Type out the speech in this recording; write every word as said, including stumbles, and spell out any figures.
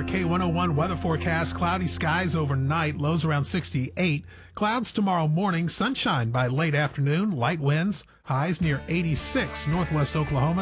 hour K one oh one weather forecast. Cloudy skies overnight, lows around sixty-eight. Clouds tomorrow morning, sunshine by late afternoon, light winds, highs near eighty-six. Northwest Oklahoma.